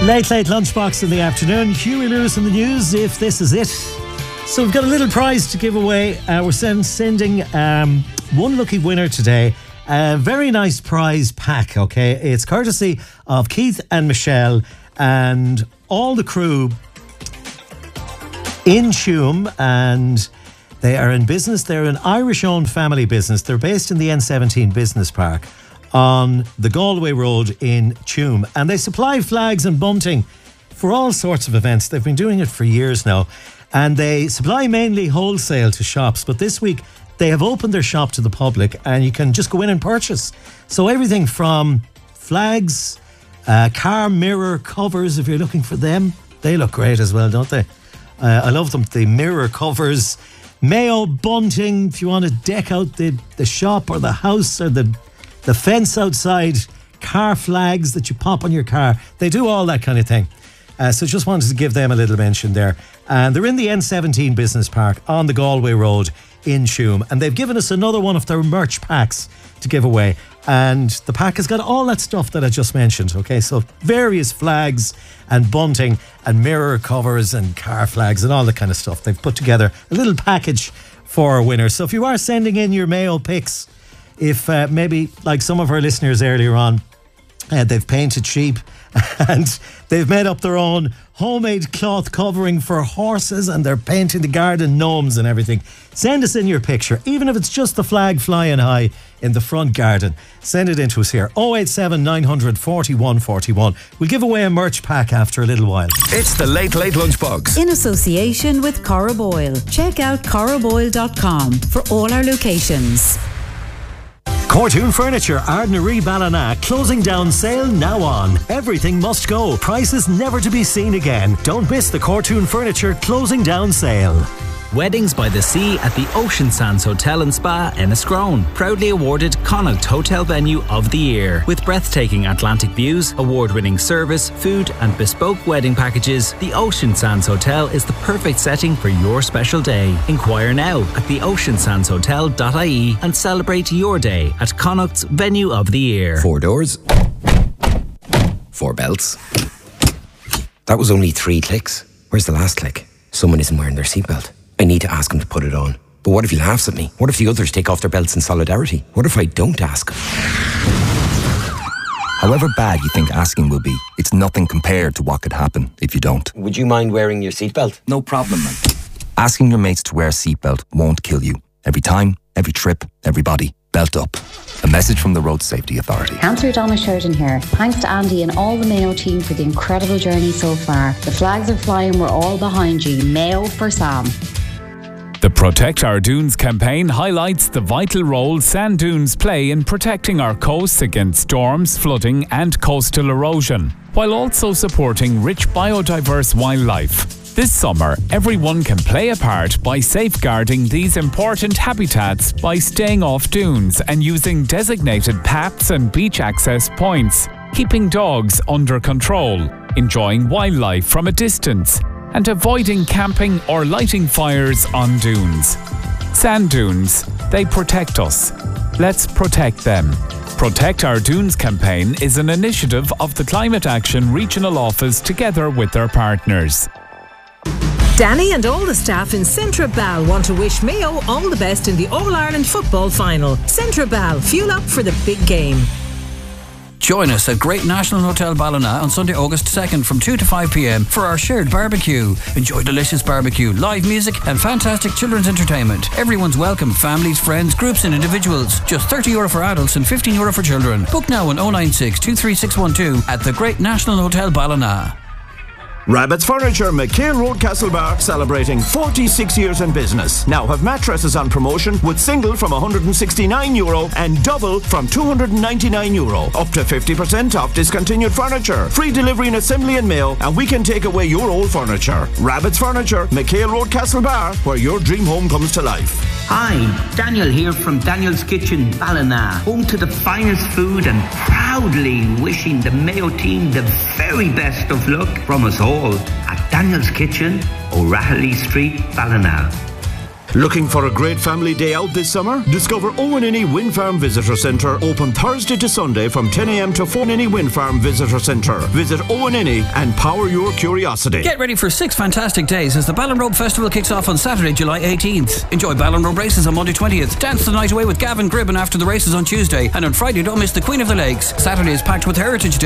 Late lunchbox in the afternoon. Huey Lewis in the news, if this is it. So we've got a little prize to give away. We're sending one lucky winner today. A very nice prize pack, okay? It's courtesy of Keith and Michelle and all the crew in Tuam, and they are in business. They're an Irish-owned family business. They're based in the N17 Business Park on the Galway Road in Tuam, and they supply flags and bunting for all sorts of events. They've been doing it for years now, and they supply mainly wholesale to shops, but this week they have opened their shop to the public and you can just go in and purchase. So everything from flags, car mirror covers, if you're looking for them. They look great as well, don't they? I love them. The mirror covers, Mayo bunting, if you want to deck out the shop or the house or the fence outside, car flags that you pop on your car. They do all that kind of thing. So just wanted to give them a little mention there. And they're in the N17 Business Park on the Galway Road in Tuam. And they've given us another one of their merch packs to give away. And the pack has got all that stuff that I just mentioned. Okay, so various flags and bunting and mirror covers and car flags and all that kind of stuff. They've put together a little package for our winners. So if you are sending in your Mayo picks, if maybe like some of our listeners earlier on, they've painted sheep and they've made up their own homemade cloth covering for horses and they're painting the garden gnomes and everything. Send us in your picture, even if it's just the flag flying high in the front garden. Send it in to us here. 087 900 41 41. We'll give away a merch pack after a little while. It's the Late Lunchbox. In association with Corraboyle. Check out corraboyle.com for all our locations. Cortoon Furniture, Ardnaree Ballina, closing down sale now on. Everything must go. Prices never to be seen again. Don't miss the Cortoon Furniture closing down sale. Weddings by the Sea at the Ocean Sands Hotel and Spa, Enniscrone. Proudly awarded Connacht Hotel Venue of the Year. With breathtaking Atlantic views, award-winning service, food and bespoke wedding packages, the Ocean Sands Hotel is the perfect setting for your special day. Inquire now at theoceansandshotel.ie and celebrate your day at Connacht's Venue of the Year. 4 doors. 4 belts. That was only 3 clicks. Where's the last click? Someone isn't wearing their seatbelt. I need to ask him to put it on. But what if he laughs at me? What if the others take off their belts in solidarity? What if I don't ask him? However bad you think asking will be, it's nothing compared to what could happen if you don't. Would you mind wearing your seatbelt? No problem, man. Asking your mates to wear a seatbelt won't kill you. Every time, every trip, everybody, belt up. A message from the Road Safety Authority. Councillor Donna Sheridan here. Thanks to Andy and all the Mayo team for the incredible journey so far. The flags are flying, we're all behind you. Mayo for Sam. The Protect Our Dunes campaign highlights the vital role sand dunes play in protecting our coasts against storms, flooding and coastal erosion, while also supporting rich biodiverse wildlife. This summer, everyone can play a part by safeguarding these important habitats by staying off dunes and using designated paths and beach access points, keeping dogs under control, enjoying wildlife from a distance, and avoiding camping or lighting fires on dunes. Sand dunes, they protect us. Let's protect them. Protect Our Dunes campaign is an initiative of the Climate Action Regional Office together with their partners. Danny and all the staff in Centra Bal want to wish Mayo all the best in the All-Ireland football final. Centra Bal, fuel up for the big game. Join us at Great National Hotel Ballina on Sunday, August 2nd from 2 to 5 p.m. for our shared barbecue. Enjoy delicious barbecue, live music and fantastic children's entertainment. Everyone's welcome, families, friends, groups and individuals. Just €30 for adults and €15 for children. Book now on 096 23612 at the Great National Hotel Ballina. Rabbit's Furniture, McHale Road, Castlebar, celebrating 46 years in business. Now have mattresses on promotion with single from €169 and double from €299. Up to 50% off discontinued furniture. Free delivery and assembly in Mayo, and we can take away your old furniture. Rabbit's Furniture, McHale Road, Castlebar, where your dream home comes to life. Hi, Daniel here from Daniel's Kitchen, Ballina, home to the finest food and proudly wishing the Mayo team the very best of luck from us all at Daniel's Kitchen, O'Rahilly Street, Ballina. Looking for a great family day out this summer? Discover Owen Innie Wind Farm Visitor Centre, open Thursday to Sunday from 10 a.m. to 4 Innie Wind Farm Visitor Centre. Visit Owen Innie and power your curiosity. Get ready for 6 fantastic days as the Ballinrobe Festival kicks off on Saturday, July 18th. Enjoy Ballinrobe races on Monday 20th. Dance the night away with Gavin Gribben after the races on Tuesday. And on Friday, don't miss the Queen of the Lakes. Saturday is packed with Heritage Day.